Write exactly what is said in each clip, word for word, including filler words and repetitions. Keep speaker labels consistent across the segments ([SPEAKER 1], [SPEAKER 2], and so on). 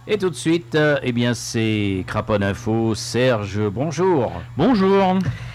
[SPEAKER 1] Et tout de suite, euh, eh bien, c'est Craponne Info. Serge, bonjour.
[SPEAKER 2] Bonjour.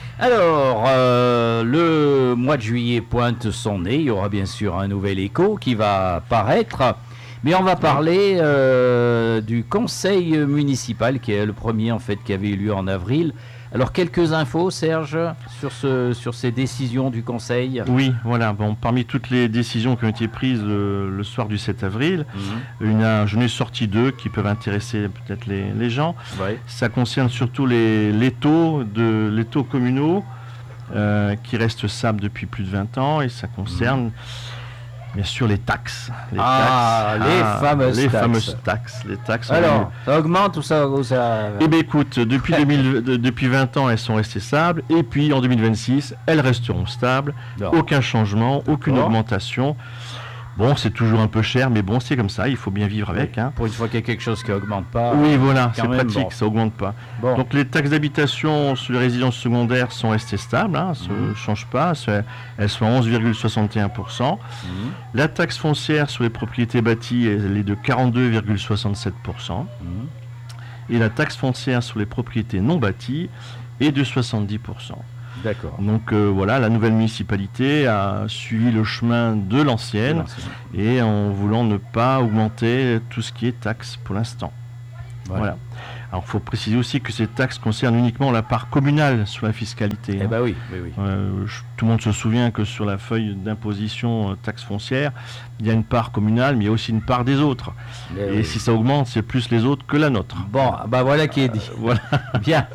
[SPEAKER 1] Alors, euh, le mois de juillet pointe son nez. Il y aura bien sûr un nouvel écho qui va paraître. Mais on va parler euh, du conseil municipal, qui est le premier en fait qui avait eu lieu en avril. Alors, quelques infos, Serge, sur, ce, sur ces décisions du conseil.
[SPEAKER 2] Oui, voilà. Bon, parmi toutes les décisions qui ont été prises le, le soir du sept avril, mmh. une, un, j'en ai sorti deux qui peuvent intéresser peut-être les, les gens. Ouais. Ça concerne surtout les, les taux, de, les taux communaux euh, qui restent stables depuis plus de vingt ans, et ça concerne... Mmh. Bien sûr, les taxes.
[SPEAKER 1] Les ah, taxes. les ah, fameuses
[SPEAKER 2] les
[SPEAKER 1] taxes.
[SPEAKER 2] fameuses taxes. Les taxes.
[SPEAKER 1] Alors, ça augmente ou ça, ou ça...
[SPEAKER 2] Eh bien, écoute, depuis, deux mille, de, depuis vingt ans, elles sont restées stables. Et puis, en deux mille vingt-six, elles resteront stables. Non. Aucun changement, D'accord. aucune augmentation. Bon, c'est toujours un peu cher, mais bon, c'est comme ça, il faut bien vivre avec.
[SPEAKER 1] Oui,
[SPEAKER 2] hein.
[SPEAKER 1] Pour une fois qu'il y a quelque chose qui n'augmente pas.
[SPEAKER 2] Oui, voilà, c'est
[SPEAKER 1] même,
[SPEAKER 2] pratique,
[SPEAKER 1] bon.
[SPEAKER 2] ça n'augmente pas. Bon. Donc les taxes d'habitation sur les résidences secondaires sont restées stables, hein, ça ne mmh. change pas, elles sont à onze virgule soixante et un pour cent. Mmh. La taxe foncière sur les propriétés bâties, elle est de quarante-deux virgule soixante-sept pour cent. Mmh. Et la taxe foncière sur les propriétés non bâties est de soixante-dix pour cent.
[SPEAKER 1] D'accord.
[SPEAKER 2] Donc euh, voilà, la nouvelle municipalité a suivi le chemin de l'ancienne, et en voulant ne pas augmenter tout ce qui est taxes pour l'instant. Ouais. Voilà. Alors il faut préciser aussi que ces taxes concernent uniquement la part communale sur la fiscalité.
[SPEAKER 1] Eh
[SPEAKER 2] hein.
[SPEAKER 1] ben oui, oui, oui.
[SPEAKER 2] Euh, je, tout le monde se souvient que sur la feuille d'imposition euh, taxe foncière, il y a une part communale, mais il y a aussi une part des autres. Mais et oui. si ça augmente, c'est plus les autres que la nôtre.
[SPEAKER 1] Bon, bah voilà qui est dit.
[SPEAKER 2] Euh, voilà.
[SPEAKER 1] Bien.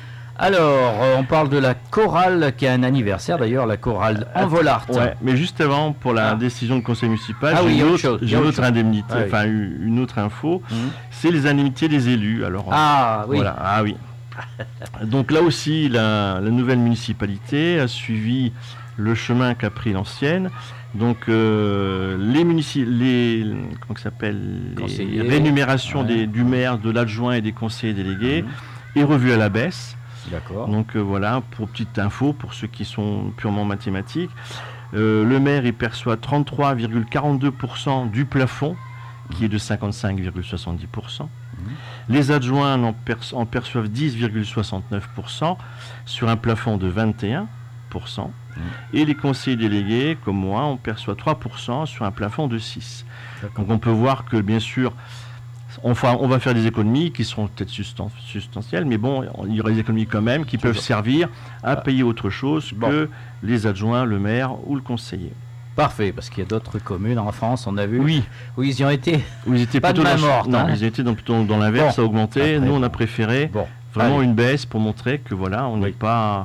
[SPEAKER 1] Alors, euh, on parle de la chorale qui a un anniversaire, d'ailleurs, la chorale Envolart.
[SPEAKER 2] Ouais, mais juste avant, pour la ah. décision du conseil municipal,
[SPEAKER 1] ah
[SPEAKER 2] j'ai
[SPEAKER 1] oui,
[SPEAKER 2] une,
[SPEAKER 1] autre,
[SPEAKER 2] autre, j'ai une autre indemnité, ah, enfin oui. une autre info, mmh. c'est les indemnités des élus. Alors,
[SPEAKER 1] ah oui.
[SPEAKER 2] Voilà, ah oui. Donc là aussi, la, la nouvelle municipalité a suivi le chemin qu'a pris l'ancienne. Donc euh, les munici- les comment ça s'appelle les rémunérations ouais. des, du maire, de l'adjoint et des conseillers délégués mmh. est revue à la baisse.
[SPEAKER 1] D'accord.
[SPEAKER 2] Donc euh, voilà, pour petite info, pour ceux qui sont purement mathématiques, euh, le maire il perçoit trente-trois virgule quarante-deux pour cent du plafond, qui est de cinquante-cinq virgule soixante-dix pour cent. Mmh. Les adjoints en, perço- en perçoivent dix virgule soixante-neuf pour cent sur un plafond de vingt et un pour cent. Mmh. Et les conseillers délégués, comme moi, on perçoit trois pour cent sur un plafond de six. D'accord. Donc on peut voir que, bien sûr, On, fa, on va faire des économies qui seront peut-être sustan- substantielles, mais bon, il y aura des économies quand même qui peuvent servir à payer autre chose bon. que les adjoints, le maire ou le conseiller.
[SPEAKER 1] Parfait, parce qu'il y a d'autres communes en France, on a vu,
[SPEAKER 2] oui.
[SPEAKER 1] où ils y ont été
[SPEAKER 2] où ils étaient
[SPEAKER 1] pas
[SPEAKER 2] plutôt
[SPEAKER 1] de main
[SPEAKER 2] dans,
[SPEAKER 1] morte.
[SPEAKER 2] Non,
[SPEAKER 1] hein.
[SPEAKER 2] ils étaient dans, plutôt dans l'inverse, bon. à augmenter. Après, Nous, on a préféré bon. vraiment Allez. une baisse pour montrer que voilà, on n'est oui. pas...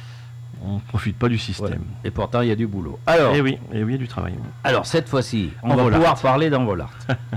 [SPEAKER 2] On ne profite pas du système.
[SPEAKER 1] Ouais. Et pourtant, il y a du boulot. Alors,
[SPEAKER 2] et oui, et oui, il y a du travail.
[SPEAKER 1] Alors, cette fois-ci, on va pouvoir parler d'Envolart.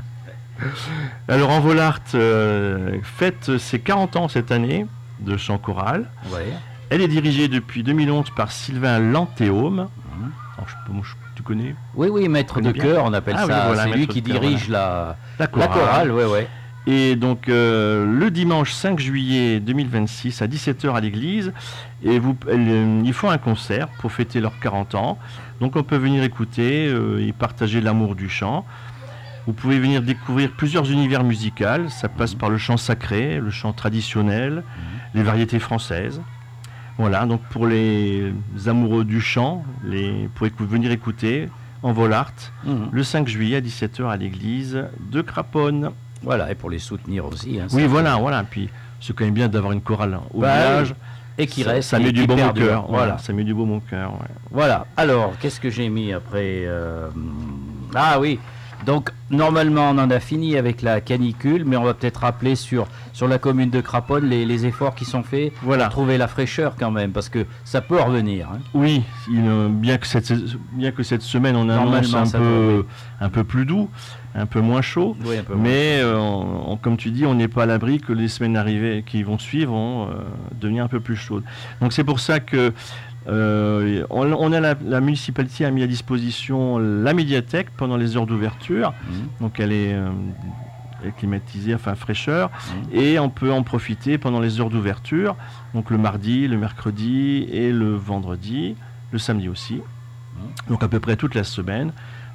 [SPEAKER 2] Alors Envolart euh, fête ses quarante ans cette année de chant choral. Ouais. Elle est dirigée depuis deux mille onze par Sylvain Lantéaume. Mmh. Alors, je, moi, je, tu connais
[SPEAKER 1] Oui, oui, maître de chœur, on appelle ah, ça. Oui, voilà, c'est lui qui chœur, dirige voilà. la, la chorale. La chorale ouais, ouais.
[SPEAKER 2] Et donc euh, le dimanche cinq juillet deux mille vingt-six à dix-sept heures à l'église, et vous, euh, ils font un concert pour fêter leurs quarante ans. Donc on peut venir écouter euh, et partager l'amour du chant. Vous pouvez venir découvrir plusieurs univers musicaux. Ça passe mmh. par le chant sacré, le chant traditionnel, mmh. les variétés françaises. Voilà, donc pour les amoureux du chant, les, pour écou- venir écouter Envolart, mmh. le cinq juillet à dix-sept heures à l'église de Craponne.
[SPEAKER 1] Voilà, et pour les soutenir aussi. Hein,
[SPEAKER 2] oui, voilà, voilà. Puis c'est quand même bien d'avoir une chorale au bah, village.
[SPEAKER 1] Et qui reste.
[SPEAKER 2] Ça, ça met du baume au cœur.
[SPEAKER 1] Voilà.
[SPEAKER 2] voilà, ça met du baume au cœur. Ouais.
[SPEAKER 1] Voilà, alors, qu'est-ce que j'ai mis après euh... Ah oui. Donc, normalement, on en a fini avec la canicule, mais on va peut-être rappeler sur, sur la commune de Craponne les, les efforts qui sont faits voilà. pour trouver la fraîcheur quand même, parce que ça peut revenir. Hein.
[SPEAKER 2] Oui, il, bien, que cette, bien que cette semaine, on annonce un peu, peut, oui. un peu plus doux, un peu moins chaud, oui, peu mais moins. Euh, on, on, comme tu dis, on n'est pas à l'abri que les semaines arrivées qui vont suivre vont euh, devenir un peu plus chaudes. Donc c'est pour ça que Euh, on, on a la, la municipalité a mis à disposition la médiathèque pendant les heures d'ouverture, mmh. donc elle est, euh, elle est climatisée, enfin fraîcheur, mmh. et on peut en profiter pendant les heures d'ouverture, donc le mardi, le mercredi et le vendredi, le samedi aussi, mmh. donc à peu près toute la semaine.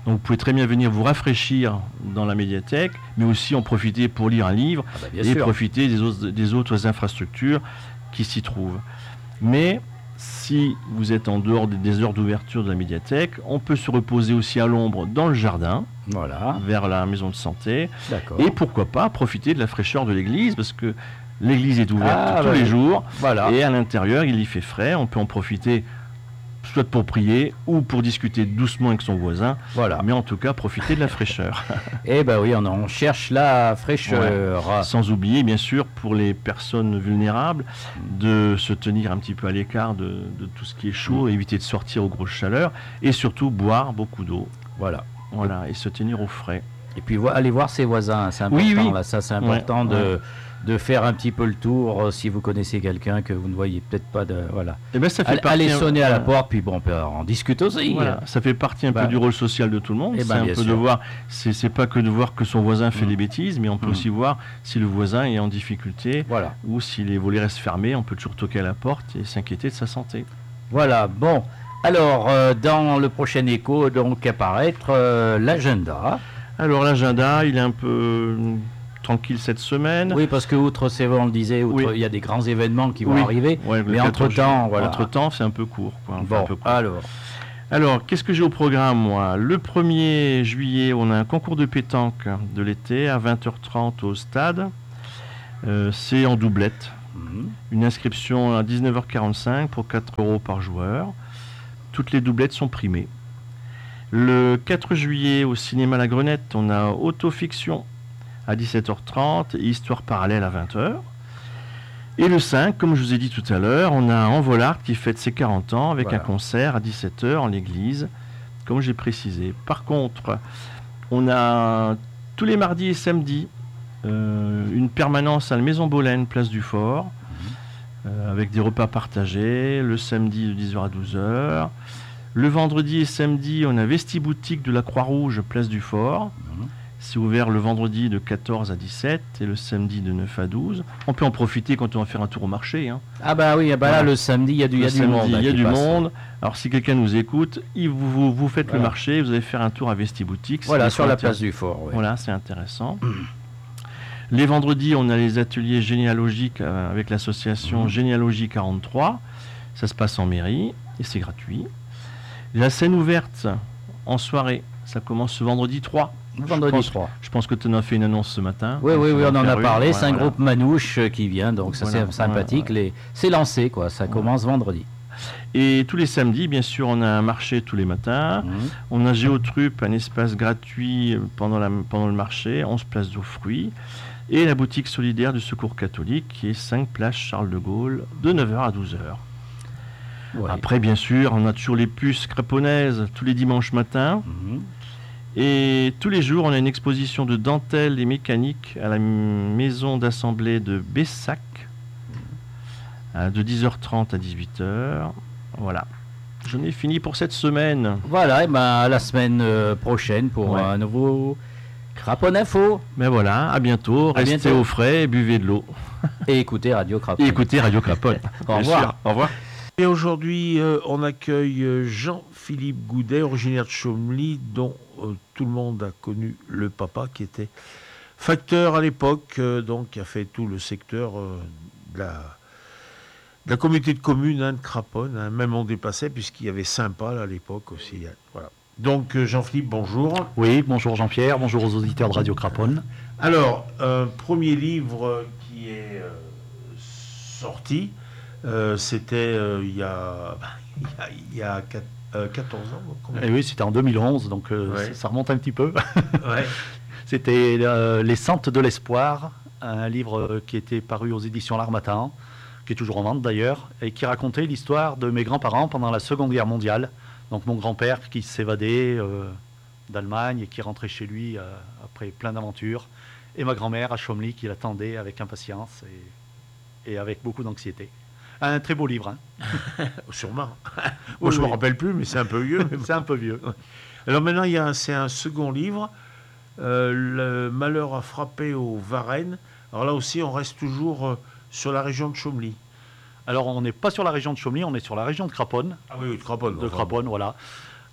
[SPEAKER 2] Donc vous pouvez très bien venir vous rafraîchir dans la médiathèque, mais aussi en profiter pour lire un livre
[SPEAKER 1] Ah bah, bien
[SPEAKER 2] et
[SPEAKER 1] sûr.
[SPEAKER 2] profiter des autres, des autres infrastructures qui s'y trouvent. Mais si vous êtes en dehors des, des heures d'ouverture de la médiathèque, on peut se reposer aussi à l'ombre dans le jardin,
[SPEAKER 1] Voilà,
[SPEAKER 2] vers la maison de santé,
[SPEAKER 1] d'accord.
[SPEAKER 2] et pourquoi pas profiter de la fraîcheur de l'église, parce que l'église est ouverte
[SPEAKER 1] Ah,
[SPEAKER 2] tous
[SPEAKER 1] bah
[SPEAKER 2] les
[SPEAKER 1] oui.
[SPEAKER 2] jours,
[SPEAKER 1] Voilà,
[SPEAKER 2] et à l'intérieur il y fait frais, on peut en profiter soit pour prier ou pour discuter doucement avec son voisin,
[SPEAKER 1] voilà.
[SPEAKER 2] mais en tout cas profiter de la fraîcheur.
[SPEAKER 1] Eh ben oui, on, on cherche la fraîcheur.
[SPEAKER 2] Sans oublier bien sûr pour les personnes vulnérables de se tenir un petit peu à l'écart de, de tout ce qui est chaud,
[SPEAKER 1] Mm.
[SPEAKER 2] éviter de sortir aux grosses chaleurs, et surtout boire beaucoup d'eau,
[SPEAKER 1] Voilà.
[SPEAKER 2] voilà, et se tenir au frais.
[SPEAKER 1] Et puis vo- aller voir ses voisins, c'est important.
[SPEAKER 2] Oui, oui.
[SPEAKER 1] Là, ça, c'est important
[SPEAKER 2] Ouais,
[SPEAKER 1] de,
[SPEAKER 2] ouais.
[SPEAKER 1] de faire un petit peu le tour euh, si vous connaissez quelqu'un que vous ne voyez peut-être pas. De, voilà.
[SPEAKER 2] Et ben ça fait
[SPEAKER 1] Allez,
[SPEAKER 2] partie
[SPEAKER 1] allez
[SPEAKER 2] un-
[SPEAKER 1] sonner à la
[SPEAKER 2] euh,
[SPEAKER 1] porte, puis bon, on peut en discuter aussi.
[SPEAKER 2] Voilà, ça fait partie un
[SPEAKER 1] Bah.
[SPEAKER 2] peu du rôle social de tout le monde.
[SPEAKER 1] Eh
[SPEAKER 2] C'est
[SPEAKER 1] ben,
[SPEAKER 2] un
[SPEAKER 1] bien
[SPEAKER 2] peu de
[SPEAKER 1] sûr.
[SPEAKER 2] voir, c'est c'est pas que de voir que son voisin fait
[SPEAKER 1] Mm.
[SPEAKER 2] des bêtises, mais on peut
[SPEAKER 1] Mm.
[SPEAKER 2] aussi voir si le voisin est en difficulté
[SPEAKER 1] Voilà.
[SPEAKER 2] ou si les volets restent fermés, on peut toujours toquer à la porte et s'inquiéter de sa santé.
[SPEAKER 1] Voilà, bon. Alors, euh, dans le prochain écho, donc, apparaître euh, l'agenda.
[SPEAKER 2] Alors l'agenda, il est un peu euh, tranquille cette semaine.
[SPEAKER 1] Oui, parce que, outre, c'est vrai, on le disait, outre,
[SPEAKER 2] Oui.
[SPEAKER 1] il y a des grands événements qui vont
[SPEAKER 2] Oui.
[SPEAKER 1] arriver.
[SPEAKER 2] Ouais, le
[SPEAKER 1] mais
[SPEAKER 2] quatorze
[SPEAKER 1] entre-temps,
[SPEAKER 2] juillet.
[SPEAKER 1] voilà.
[SPEAKER 2] Entre-temps, c'est un peu court, quoi. Enfin,
[SPEAKER 1] Bon,
[SPEAKER 2] un peu court.
[SPEAKER 1] alors,
[SPEAKER 2] Alors, qu'est-ce que j'ai au programme, moi? Le premier juillet, on a un concours de pétanque de l'été à vingt heures trente au stade. Euh, c'est en doublette.
[SPEAKER 1] mhm,
[SPEAKER 2] Une inscription à dix-neuf heures quarante-cinq pour quatre euros par joueur. Toutes les doublettes sont primées. Le quatre juillet, au cinéma La Grenette, on a Autofiction à dix-sept heures trente et Histoire parallèle à vingt heures. Et le cinq, comme je vous ai dit tout à l'heure, on a Envolart qui fête ses quarante ans avec
[SPEAKER 1] Voilà.
[SPEAKER 2] un concert à dix-sept heures en l'église, comme j'ai précisé. Par contre, on a tous les mardis et samedis euh, une permanence à la Maison Bolène, place du Fort, euh, avec des repas partagés, le samedi de dix heures à douze heures. Le vendredi et samedi, on a Vestiboutique de la Croix-Rouge, place du Fort.
[SPEAKER 1] mhm.
[SPEAKER 2] C'est ouvert le vendredi de quatorze à dix-sept et le samedi de neuf à douze. On peut en profiter quand on va faire un tour au marché, hein.
[SPEAKER 1] Ah bah oui, ah bah là,
[SPEAKER 2] Voilà.
[SPEAKER 1] le samedi, il y a du, il y a
[SPEAKER 2] Le
[SPEAKER 1] du
[SPEAKER 2] samedi,
[SPEAKER 1] monde. là,
[SPEAKER 2] il y a
[SPEAKER 1] qui
[SPEAKER 2] du
[SPEAKER 1] passe.
[SPEAKER 2] monde. Alors si quelqu'un nous écoute, il- vous, vous, vous faites
[SPEAKER 1] Voilà.
[SPEAKER 2] le marché, vous allez faire un tour à Vestiboutique.
[SPEAKER 1] Voilà,
[SPEAKER 2] C'est
[SPEAKER 1] sur la
[SPEAKER 2] intér-
[SPEAKER 1] place du Fort. ouais.
[SPEAKER 2] Voilà, c'est intéressant. Les vendredis, on a les ateliers généalogiques euh, avec l'association
[SPEAKER 1] Mhm.
[SPEAKER 2] Généalogie quarante-trois. Ça se passe en mairie et c'est gratuit. La scène ouverte en soirée, ça commence ce vendredi trois.
[SPEAKER 1] Vendredi
[SPEAKER 2] Je pense-
[SPEAKER 1] trois.
[SPEAKER 2] Je pense que tu en as fait une annonce ce matin.
[SPEAKER 1] Oui,
[SPEAKER 2] Donc,
[SPEAKER 1] oui,
[SPEAKER 2] ça
[SPEAKER 1] oui,
[SPEAKER 2] va
[SPEAKER 1] on en
[SPEAKER 2] faire
[SPEAKER 1] a
[SPEAKER 2] une.
[SPEAKER 1] parlé.
[SPEAKER 2] Ouais,
[SPEAKER 1] C'est un
[SPEAKER 2] voilà.
[SPEAKER 1] groupe manouche euh, qui vient, donc ça
[SPEAKER 2] Voilà,
[SPEAKER 1] c'est sympathique.
[SPEAKER 2] ouais,
[SPEAKER 1] Les... C'est lancé, quoi. Ça commence vendredi.
[SPEAKER 2] Et tous les samedis, bien sûr, on a un marché tous les matins.
[SPEAKER 1] Mhm.
[SPEAKER 2] On a Géotrupe, un espace gratuit pendant, la, pendant le marché, onze places aux fruits. Et la boutique solidaire du Secours catholique qui est cinq place Charles de Gaulle, de neuf heures à douze heures.
[SPEAKER 1] Ouais.
[SPEAKER 2] Après, bien sûr, on a toujours les puces craponnaises tous les dimanches matins.
[SPEAKER 1] Mhm.
[SPEAKER 2] Et tous les jours, on a une exposition de dentelle et mécanique à la maison d'assemblée de Bessac, euh, de dix heures trente à dix-huit heures. Voilà. J'en ai fini pour cette semaine.
[SPEAKER 1] Voilà, et ben à la semaine euh, prochaine pour
[SPEAKER 2] Ouais.
[SPEAKER 1] un nouveau Craponne Info.
[SPEAKER 2] Mais voilà, à bientôt.
[SPEAKER 1] À
[SPEAKER 2] Restez
[SPEAKER 1] bientôt.
[SPEAKER 2] au frais et buvez de l'eau.
[SPEAKER 1] Et écoutez Radio
[SPEAKER 2] Et
[SPEAKER 1] Craponne.
[SPEAKER 2] écoutez Radio Craponne.
[SPEAKER 1] Au
[SPEAKER 2] Bien
[SPEAKER 1] revoir.
[SPEAKER 2] sûr. Au revoir.
[SPEAKER 3] Et aujourd'hui, euh, on accueille euh, Jean-Philippe Goudet, originaire de Chomely, dont euh, tout le monde a connu le papa, qui était facteur à l'époque, euh, donc qui a fait tout le secteur euh, de, la, de la communauté de communes hein, de Craponne. Hein, même on dépassait, puisqu'il y avait Saint-Paul à l'époque aussi. Hein, voilà. Donc euh, Jean-Philippe, bonjour.
[SPEAKER 4] Oui, bonjour Jean-Pierre, bonjour aux auditeurs de Radio Craponne.
[SPEAKER 3] Alors, un premier livre euh, qui est euh, sorti, euh, c'était euh, il y a, il y a, il y a quat- euh, quatorze ans. combien
[SPEAKER 4] Et oui, c'était en deux mille onze, donc euh,
[SPEAKER 3] Ouais.
[SPEAKER 4] ça, ça remonte un petit peu.
[SPEAKER 3] Ouais.
[SPEAKER 4] C'était euh, Les Santes de l'Espoir, un livre euh, qui était paru aux éditions L'Harmattan, qui est toujours en vente d'ailleurs, et qui racontait l'histoire de mes grands-parents pendant la Seconde Guerre mondiale. Donc mon grand-père qui s'évadait euh, d'Allemagne et qui rentrait chez lui euh, après plein d'aventures, et ma grand-mère à Chomely qui l'attendait avec impatience et, et avec beaucoup d'anxiété. Un très beau livre, hein.
[SPEAKER 3] Sûrement.
[SPEAKER 4] Oui,
[SPEAKER 3] Moi, je ne me
[SPEAKER 4] oui.
[SPEAKER 3] rappelle plus, mais c'est un peu vieux. mais bon.
[SPEAKER 4] C'est un peu vieux.
[SPEAKER 3] Alors maintenant, il y a un- c'est un second livre, euh, Le malheur a frappé au Varennes. Alors là aussi, on reste toujours euh, sur la région de Chomely.
[SPEAKER 4] Alors on n'est pas sur la région de Chomely, on est sur la région de Craponne.
[SPEAKER 3] Ah oui, oui, de Craponne.
[SPEAKER 4] de Craponne, voilà.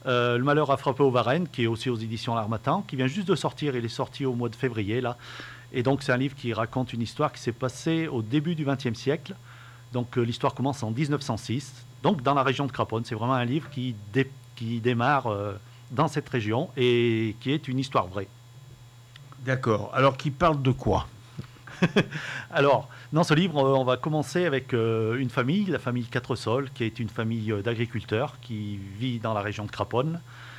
[SPEAKER 4] Euh, le malheur a frappé au Varennes, qui est aussi aux éditions L'Harmattan, qui vient juste de sortir. Il est sorti au mois de février, là. Et donc, c'est un livre qui raconte une histoire qui s'est passée au début du vingtième siècle. Donc, euh, l'histoire commence en mille neuf cent six, donc dans la région de Craponne. C'est vraiment un livre qui, dé- qui démarre euh, dans cette région et qui est une histoire vraie.
[SPEAKER 3] D'accord. Alors, qui parle de quoi?
[SPEAKER 4] Alors, dans ce livre, euh, on va commencer avec euh, une famille, la famille Quatresols, qui est une famille euh, d'agriculteurs qui vit dans la région de Craponne.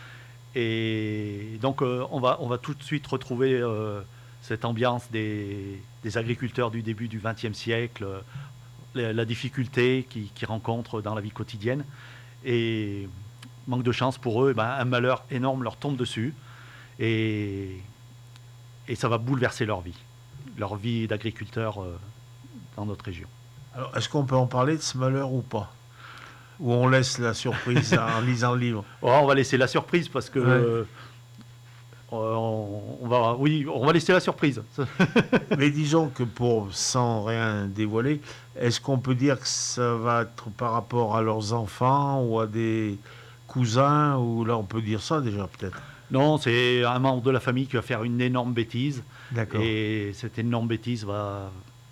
[SPEAKER 4] Et donc, euh, on, va, on va tout de suite retrouver euh, cette ambiance des, des agriculteurs du début du vingtième siècle, euh, la, la difficulté qu'ils qu'ils rencontrent dans la vie quotidienne. Et manque de chance pour eux, eh ben, un malheur énorme leur tombe dessus. Et, et ça va bouleverser leur vie. leur vie d'agriculteur euh, dans notre région.
[SPEAKER 3] Alors, est-ce qu'on peut en parler de ce malheur ou pas? Ou on laisse la surprise en lisant le livre?
[SPEAKER 4] Oh, on va laisser la surprise parce que...
[SPEAKER 3] Ouais.
[SPEAKER 4] euh, on, on va, oui, on va laisser la surprise.
[SPEAKER 3] Mais disons que pour, sans rien dévoiler, est-ce qu'on peut dire que ça va être par rapport à leurs enfants ou à des cousins, ou là on peut dire ça déjà peut-être?
[SPEAKER 4] Non, c'est un membre de la famille qui va faire une énorme bêtise.
[SPEAKER 3] D'accord.
[SPEAKER 4] Et cette énorme bêtise va...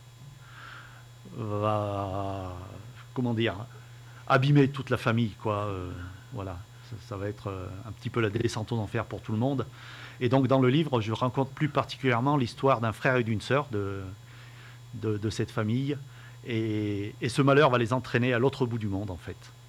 [SPEAKER 4] va... comment dire, abîmer toute la famille, quoi. Euh, voilà, ça, ça va être euh, un petit peu la descente aux enfers pour tout le monde. Et donc dans le livre, je raconte plus particulièrement l'histoire d'un frère et d'une sœur de, de, de cette famille. Et, et ce malheur va les entraîner à l'autre bout du monde, en fait.